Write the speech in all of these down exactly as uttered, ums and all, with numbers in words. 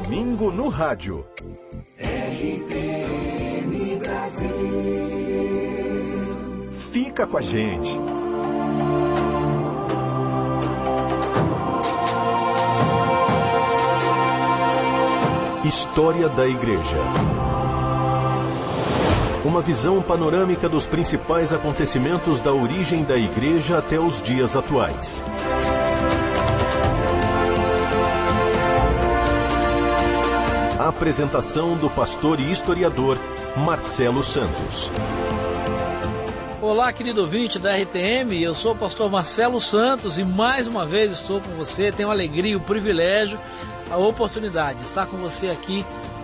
domingo no rádio. R T M Brasil. Fica com a gente. História da Igreja. Uma visão panorâmica dos principais acontecimentos da origem da Igreja até os dias atuais. A apresentação do pastor e historiador Marcelo Santos. Olá, querido ouvinte da R T M, eu sou o pastor Marcelo Santos e mais uma vez estou com você. Tenho a alegria, o privilégio, a oportunidade de estar com você aqui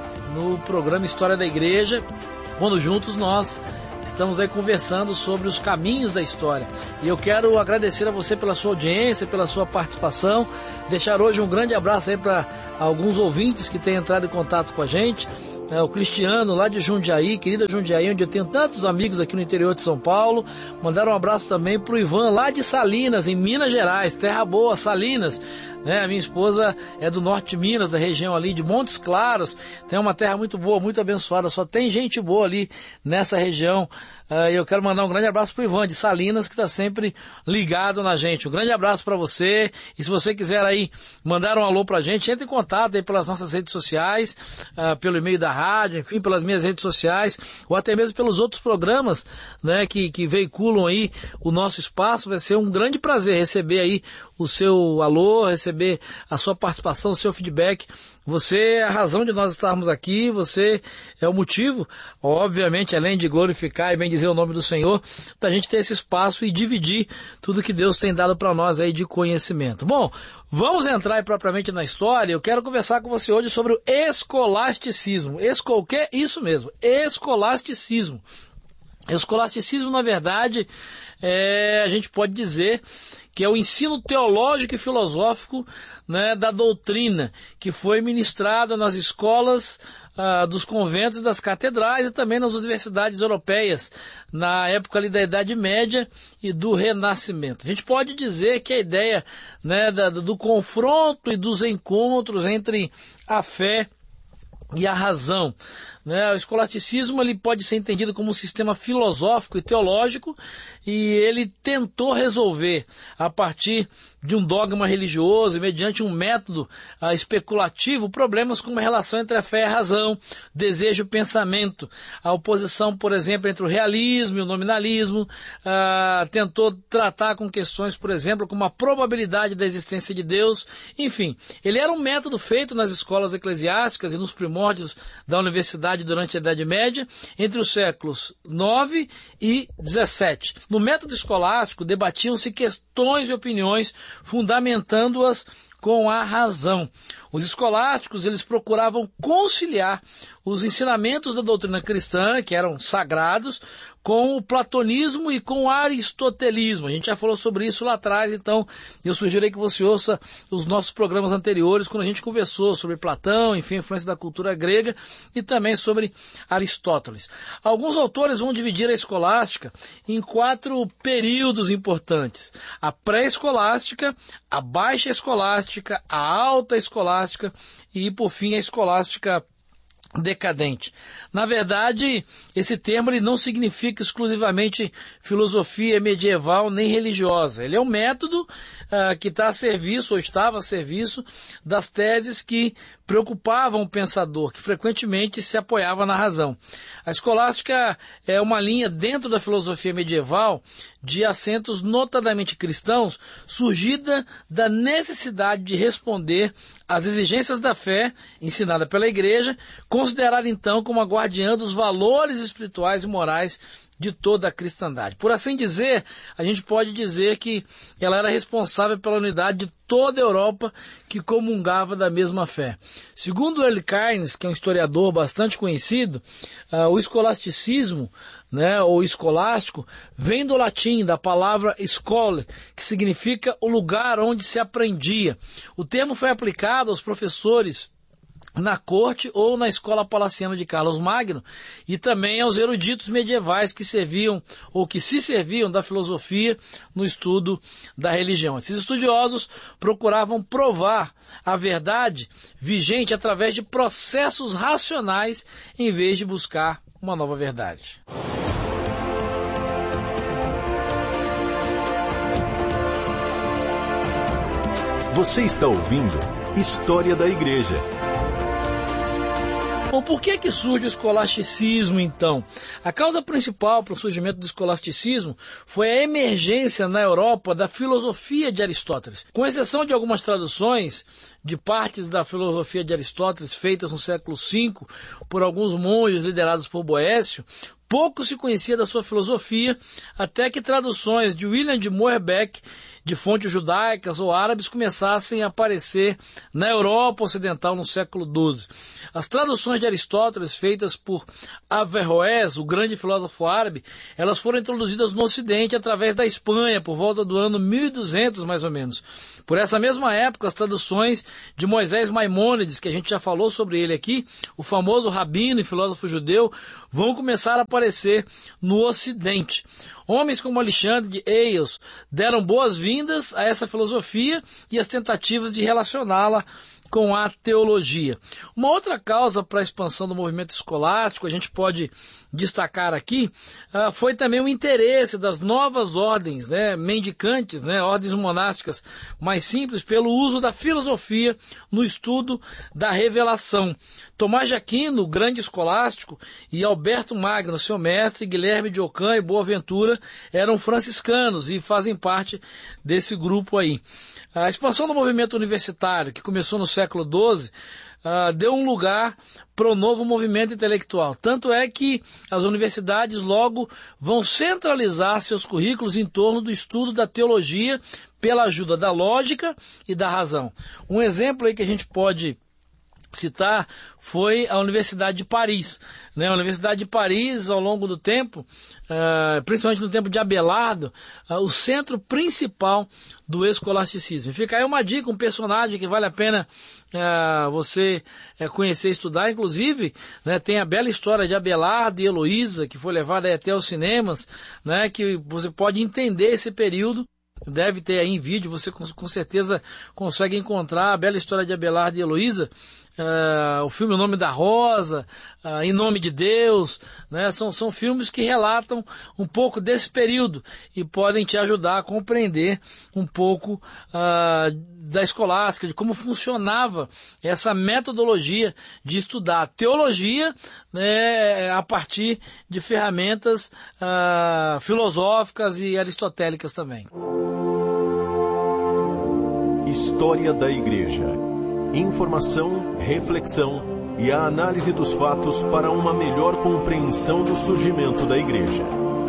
no programa História da Igreja, quando juntos nós estamos aí conversando sobre os caminhos da história. E eu quero agradecer a você pela sua audiência, pela sua participação, deixar hoje um grande abraço aí para alguns ouvintes que têm entrado em contato com a gente. É, o Cristiano, lá de Jundiaí, querida Jundiaí, onde eu tenho tantos amigos aqui no interior de São Paulo. Mandaram um abraço também pro Ivan, lá de Salinas, em Minas Gerais, terra boa, Salinas. Né? A minha esposa é do norte de Minas, da região ali de Montes Claros. Tem uma terra muito boa, muito abençoada, só tem gente boa ali nessa região. Uh, eu quero mandar um grande abraço pro Ivan de Salinas, que está sempre ligado na gente. Um grande abraço para você. E se você quiser aí mandar um alô pra gente, entre em contato aí pelas nossas redes sociais, uh, pelo e-mail da rádio, enfim, pelas minhas redes sociais, ou até mesmo pelos outros programas, né, que, que veiculam aí o nosso espaço. Vai ser um grande prazer receber aí o seu alô, receber a sua participação, o seu feedback. Você é a razão de nós estarmos aqui, você é o motivo, obviamente, além de glorificar e bem dizer o nome do Senhor, da gente ter esse espaço e dividir tudo que Deus tem dado para nós aí de conhecimento. Bom, vamos entrar aí propriamente na história. Eu quero conversar com você hoje sobre o escolasticismo. Esco o quê? Isso mesmo, escolasticismo. Escolasticismo, na verdade, é, a gente pode dizer que é o ensino teológico e filosófico, né, da doutrina, que foi ministrado nas escolas ah, dos conventos e das catedrais e também nas universidades europeias, na época ali da Idade Média e do Renascimento. A gente pode dizer que a ideia, né, da, do confronto e dos encontros entre a fé e a razão, né? O escolasticismo ele pode ser entendido como um sistema filosófico e teológico, e ele tentou resolver a partir de um dogma religioso e mediante um método uh, especulativo problemas como a relação entre a fé e a razão, desejo e pensamento, a oposição, por exemplo, entre o realismo e o nominalismo. Uh, tentou tratar com questões, por exemplo, como a probabilidade da existência de Deus. Enfim, ele era um método feito nas escolas eclesiásticas e nos primórdios da universidade durante a Idade Média, entre os séculos nove e dezessete. No método escolástico, debatiam-se questões e opiniões, fundamentando-as com a razão. Os escolásticos, eles procuravam conciliar os ensinamentos da doutrina cristã, que eram sagrados, com o platonismo e com o aristotelismo. A gente já falou sobre isso lá atrás, então eu sugiro que você ouça os nossos programas anteriores, quando a gente conversou sobre Platão, enfim, a influência da cultura grega e também sobre Aristóteles. Alguns autores vão dividir a escolástica em quatro períodos importantes: a pré-escolástica, a baixa escolástica, a alta escolástica e, por fim, a escolástica decadente. Na verdade, esse termo ele não significa exclusivamente filosofia medieval nem religiosa. Ele é um método uh, que está a serviço, ou estava a serviço, das teses que preocupavam o pensador, que frequentemente se apoiava na razão. A escolástica é uma linha dentro da filosofia medieval de assentos notadamente cristãos, surgida da necessidade de responder às exigências da fé ensinada pela Igreja, considerada então como a guardiã dos valores espirituais e morais de toda a cristandade. Por assim dizer, a gente pode dizer que ela era responsável pela unidade de toda a Europa que comungava da mesma fé. Segundo Earl Cairns, que é um historiador bastante conhecido, uh, o escolasticismo, né, ou escolástico, vem do latim, da palavra schole, que significa o lugar onde se aprendia. O termo foi aplicado aos professores na corte ou na escola palaciana de Carlos Magno, e também aos eruditos medievais que serviam ou que se serviam da filosofia no estudo da religião. Esses estudiosos procuravam provar a verdade vigente através de processos racionais em vez de buscar uma nova verdade. Você está ouvindo História da Igreja. Bom, por que que surge o escolasticismo, então? A causa principal para o surgimento do escolasticismo foi a emergência na Europa da filosofia de Aristóteles. Com exceção de algumas traduções de partes da filosofia de Aristóteles feitas no século cinco por alguns monges liderados por Boécio, pouco se conhecia da sua filosofia, até que traduções de William de Moerbeke, de fontes judaicas ou árabes, começassem a aparecer na Europa Ocidental no século doze. As traduções de Aristóteles feitas por Averroés, o grande filósofo árabe, elas foram introduzidas no Ocidente através da Espanha, por volta do ano mil e duzentos, mais ou menos. Por essa mesma época, as traduções de Moisés Maimônides, que a gente já falou sobre ele aqui, o famoso rabino e filósofo judeu, vão começar a aparecer no Ocidente. Homens como Alexandre de Eios deram boas-vindas a essa filosofia e as tentativas de relacioná-la com a teologia. Uma outra causa para a expansão do movimento escolástico, a gente pode destacar aqui, uh, foi também o interesse das novas ordens, né, mendicantes, né, ordens monásticas mais simples, pelo uso da filosofia no estudo da revelação. Tomás de Aquino, grande escolástico, e Alberto Magno, seu mestre, Guilherme de Ockham e Boaventura, eram franciscanos e fazem parte desse grupo aí. A expansão do movimento universitário, que começou no século doze, uh, deu um lugar para o novo movimento intelectual. Tanto é que as universidades logo vão centralizar seus currículos em torno do estudo da teologia pela ajuda da lógica e da razão. Um exemplo aí que a gente pode citar foi a Universidade de Paris. Né? A Universidade de Paris, ao longo do tempo, uh, principalmente no tempo de Abelardo, uh, o centro principal do escolasticismo. Fica aí uma dica, um personagem que vale a pena uh, você uh, conhecer e estudar. Inclusive, né, tem a bela história de Abelardo e Heloísa, que foi levada aí até os cinemas, né, que você pode entender esse período. Deve ter aí em vídeo, você com, com certeza consegue encontrar a bela história de Abelardo e Heloísa, uh, o filme O Nome da Rosa, uh, Em Nome de Deus, né? são, são filmes que relatam um pouco desse período e podem te ajudar a compreender um pouco uh, da escolástica, de como funcionava essa metodologia de estudar teologia, né, a partir de ferramentas uh, filosóficas e aristotélicas também. História da Igreja. Informação, reflexão e a análise dos fatos para uma melhor compreensão do surgimento da Igreja.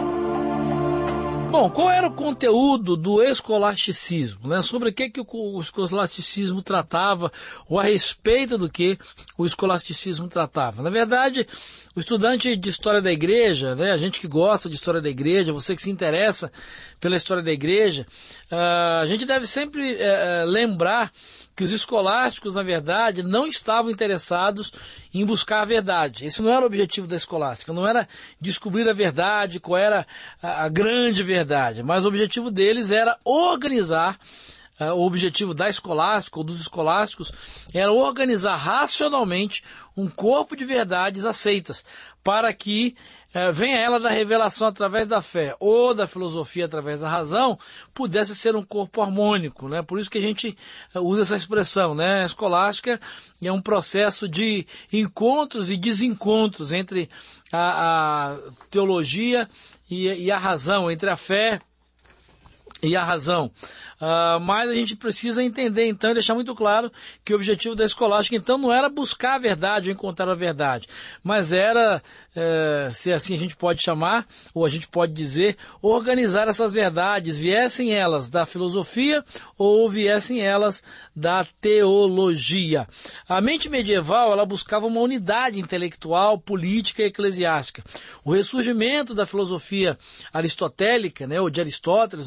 Bom, qual era o conteúdo do escolasticismo? Né? Sobre o que, que o escolasticismo tratava, ou a respeito do que o escolasticismo tratava? Na verdade, o estudante de História da Igreja, né, a gente que gosta de História da Igreja, você que se interessa pela História da Igreja, uh, a gente deve sempre uh, lembrar que os escolásticos, na verdade, não estavam interessados em buscar a verdade. Esse não era o objetivo da escolástica, não era descobrir a verdade, qual era a, a grande verdade, mas o objetivo deles era organizar, uh, o objetivo da escolástica, ou dos escolásticos, era organizar racionalmente um corpo de verdades aceitas, para que É, venha ela da revelação através da fé ou da filosofia através da razão, pudesse ser um corpo harmônico, né? Por isso que a gente usa essa expressão, né? A escolástica é um processo de encontros e desencontros entre a, a teologia e, e a razão, entre a fé e a razão. Uh, mas a gente precisa entender então e deixar muito claro que o objetivo da escolástica então não era buscar a verdade ou encontrar a verdade, mas era, uh, se assim a gente pode chamar, ou a gente pode dizer, organizar essas verdades, viessem elas da filosofia ou viessem elas da teologia. A mente medieval, ela buscava uma unidade intelectual, política e eclesiástica. O ressurgimento da filosofia aristotélica, né, ou de Aristóteles no século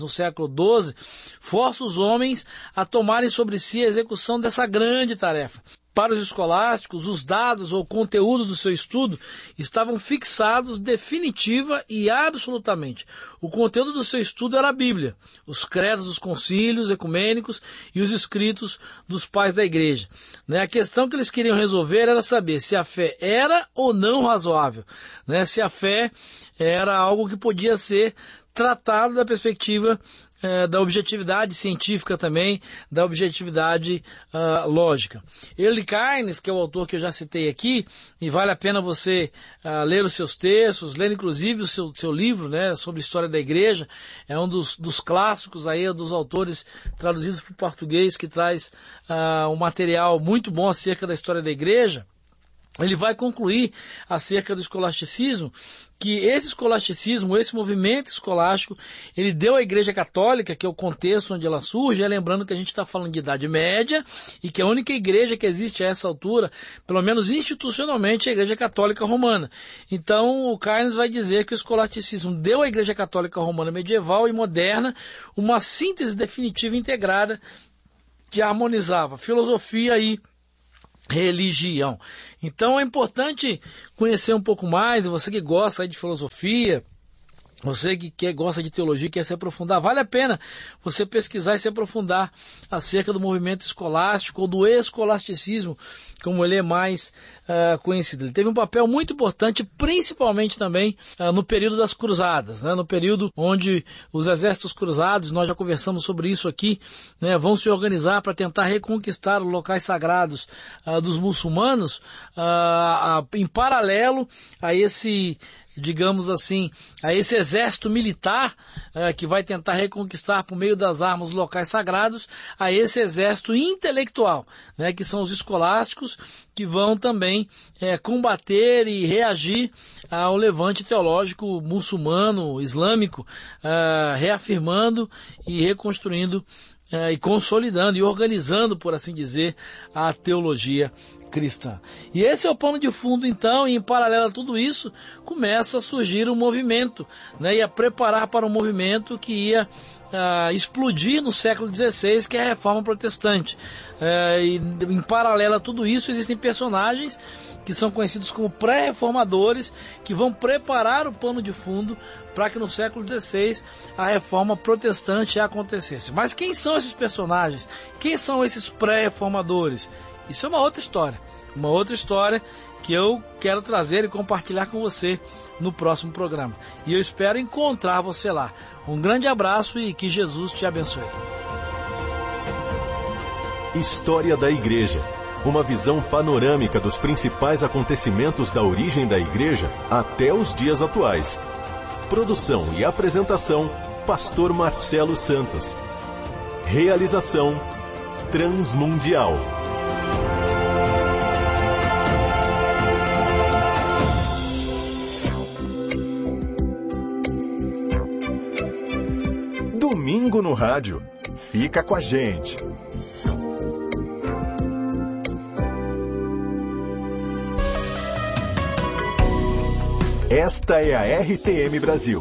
versículo doze, força os homens a tomarem sobre si a execução dessa grande tarefa. Para os escolásticos, os dados ou conteúdo do seu estudo estavam fixados definitiva e absolutamente. O conteúdo do seu estudo era a Bíblia, os credos dos concílios ecumênicos e os escritos dos pais da igreja. Né? A questão que eles queriam resolver era saber se a fé era ou não razoável, né? Se a fé era algo que podia ser tratado da perspectiva É, da objetividade científica também, da objetividade uh, lógica. Earl Cairns, que é o autor que eu já citei aqui, e vale a pena você uh, ler os seus textos, ler inclusive o seu, seu livro, né, sobre a história da igreja, é um dos, dos clássicos aí, dos autores traduzidos para o português, que traz uh, um material muito bom acerca da história da igreja. Ele vai concluir acerca do escolasticismo, que esse escolasticismo, esse movimento escolástico, ele deu à Igreja Católica, que é o contexto onde ela surge, é lembrando que a gente está falando de Idade Média, e que a única igreja que existe a essa altura, pelo menos institucionalmente, é a Igreja Católica Romana. Então, o Cairns vai dizer que o escolasticismo deu à Igreja Católica Romana medieval e moderna uma síntese definitiva e integrada que harmonizava filosofia e religião. Então é importante conhecer um pouco mais, você que gosta aí de filosofia, você que quer, gosta de teologia, quer se aprofundar, vale a pena você pesquisar e se aprofundar acerca do movimento escolástico ou do escolasticismo, como ele é mais uh, conhecido. Ele teve um papel muito importante, principalmente também uh, no período das cruzadas, né? No período onde os exércitos cruzados, nós já conversamos sobre isso aqui, né, vão se organizar para tentar reconquistar os locais sagrados uh, dos muçulmanos, uh, uh, em paralelo a esse, digamos assim, a esse exército militar uh, que vai tentar reconquistar por meio das armas os locais sagrados, a esse exército intelectual, né, que são os escolásticos, que vão também uh, combater e reagir ao levante teológico muçulmano, islâmico, uh, reafirmando e reconstruindo uh, e consolidando e organizando, por assim dizer, a teologia cristã. E esse é o pano de fundo, então, e em paralelo a tudo isso, começa a surgir um movimento, né, e a preparar para um movimento que ia uh, explodir no século dezesseis, que é a Reforma Protestante. Uh, e em paralelo a tudo isso, existem personagens que são conhecidos como pré-reformadores, que vão preparar o pano de fundo para que no século dezesseis a Reforma Protestante acontecesse. Mas quem são esses personagens? Quem são esses pré-reformadores? Isso é uma outra história, uma outra história que eu quero trazer e compartilhar com você no próximo programa. E eu espero encontrar você lá. Um grande abraço e que Jesus te abençoe. História da Igreja. Uma visão panorâmica dos principais acontecimentos da origem da Igreja até os dias atuais. Produção e apresentação, Pastor Marcelo Santos. Realização, Transmundial. Domingo no rádio. Fica com a gente. Esta é a R T M Brasil.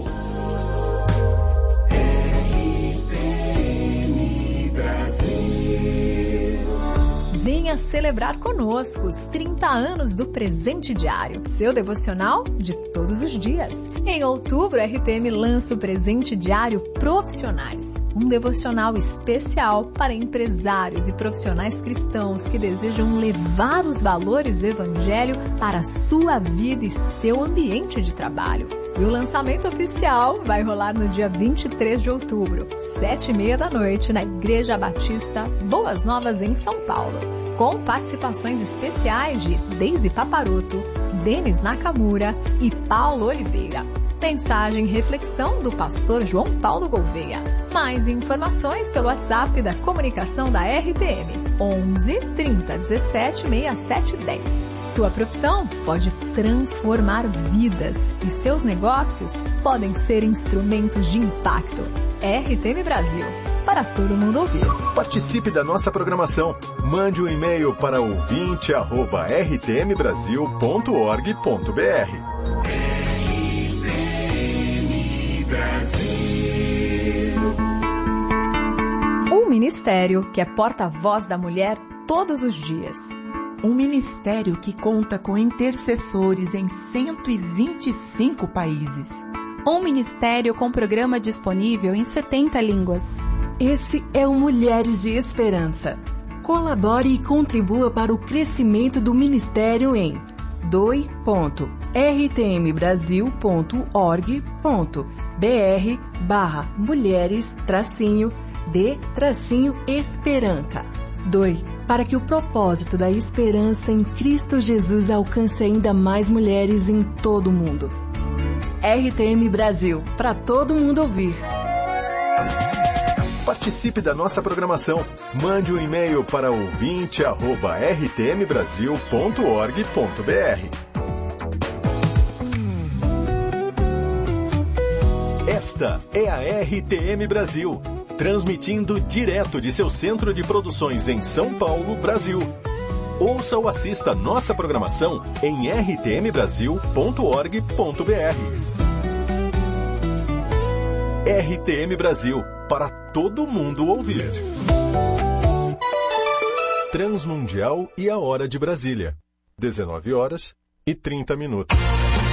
R T M Brasil. Venha celebrar conosco os trinta anos do Presente Diário, seu devocional de todos os dias. Em outubro, a R T M lança o Presente Diário Profissionais, um devocional especial para empresários e profissionais cristãos que desejam levar os valores do Evangelho para a sua vida e seu ambiente de trabalho. E o lançamento oficial vai rolar no dia vinte e três de outubro, sete e meia da noite, na Igreja Batista Boas Novas, em São Paulo, com participações especiais de Deise Paparoto, Denis Nakamura e Paulo Oliveira. Mensagem e reflexão do pastor João Paulo Gouveia. Mais informações pelo WhatsApp da comunicação da R T M, onze, trinta, dezessete, sessenta e sete, dez. Sua profissão pode transformar vidas e seus negócios podem ser instrumentos de impacto. R T M Brasil, para todo mundo ouvir. Participe da nossa programação. Mande um e-mail para ouvinte arroba r t m brasil ponto org ponto b r. Brasil. ministério que é porta-voz da mulher todos os dias. Um ministério que conta com intercessores em cento e vinte e cinco países. Um ministério com programa disponível em setenta línguas. Esse é o Mulheres de Esperança. Colabore e contribua para o crescimento do ministério em doe ponto r t m brasil ponto org ponto b r barra mulheres tracinho de tracinho esperança. Doe para que o propósito da esperança em Cristo Jesus alcance ainda mais mulheres em todo o mundo. R T M Brasil, para todo mundo ouvir. Participe da nossa programação. Mande um e-mail para ouvinte arroba r t m brasil ponto org ponto b r. Esta é a R T M Brasil, transmitindo direto de seu centro de produções em São Paulo, Brasil. Ouça ou assista nossa programação em r t m brasil ponto org ponto b r. R T M Brasil, para todo mundo ouvir. Transmundial e a hora de Brasília. dezenove horas e trinta minutos.